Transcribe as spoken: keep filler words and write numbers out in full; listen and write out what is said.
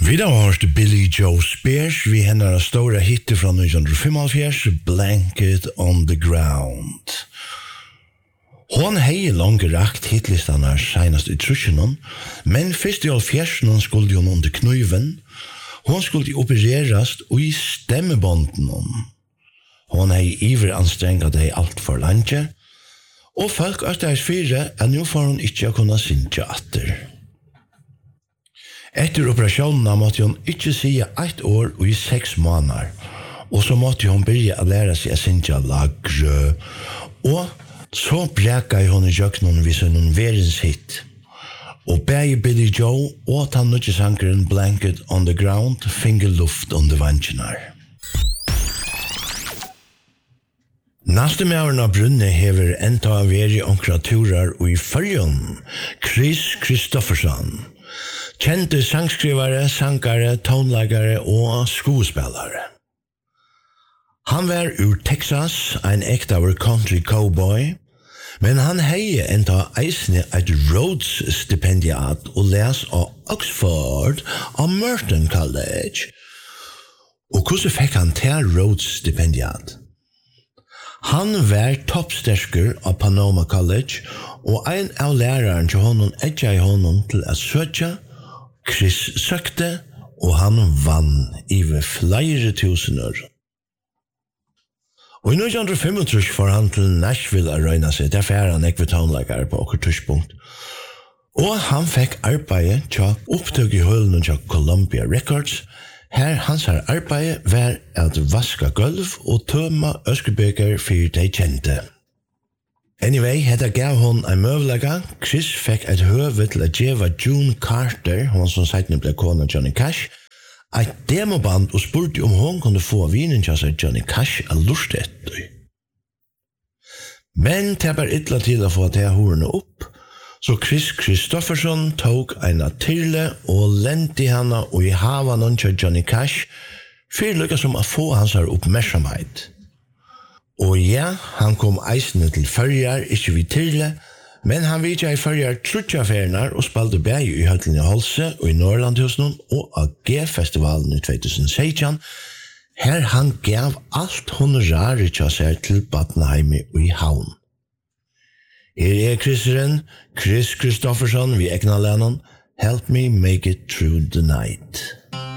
Vi har hørt Billy Joe Spears, vi hennar stora hitter fra nitton fifty-five, Blanket on the Ground. Hon hei langt rakt hitlistarna senast i trusjonen, men fyrst i halvfjerdsjonen skulle hon under knuven. Hon skulle opererast i stemmebonden. Hon hei iver anstrengt hei alt for landet, og folk østeis fire er nå får hon ikke kunne synge atter. Etter operasjonen måtte hun ikke sige ett år og i seks måneder, og så måtte hun begynne å lære seg å synge lagre, og så brekker hun i jøkkenen hvis hun en verens hit. Og begge Billy Joe og han nødde sangeren Blanket on the Ground finger luft under vannkjener. Næste mævren av brunne hever enda veri onkra turer i Førjøen, Chris Kristoffersson. Kjente sangskrivare, sangare, tonleggare og skuespillare. Han var ur Texas, ein ektaver country cowboy, men han hei enda eisne et Rhodes-stipendiat og les av Oxford og Merton College. Og hvordan fikk han til Rhodes-stipendiat? Han var toppstersker av Panama College, og ein av læreren til honom edja i honom til å søke. Chris søkte, og han vann i flere tusener. Og i nitton fifty-five får han til Nashville å røyne seg, derfor er han ikke tonleggere på okkur tørspunkt. Og han fikk arbeid til opptøk i hølen til Columbia Records. Her hans her arbeid var at vaska gulv og tømme øskebeker for de kjente. Anyway, hetta gav hon en møvlega. Chris fikk et høve til å gjeva June Carter, hon som seitene ble kona Johnny Cash, et demoband og spurte om hon kunne få vinen til seg Johnny Cash a lust etter. Men det var illa til å få til horene opp, så Chris Kristoffersson tok en atyrle og lente henne og i havan til Johnny Cash, for lykka som å få hans her oppmerksomhet. Og ja, han kom eisende til Førjar, ikke vid Tyrle, men han vidja i Førjar trutjafernar og spalte bæg i Høtlinge Holse og i Norrlandhusen og A G-festivalen i twenty sixteen, her han gav alt honoraret til seg til Batnheimi og i Havn. Her er Chriseren, Chris Kristoffersson, vi egna lennon, Help Me Make It Through the Night.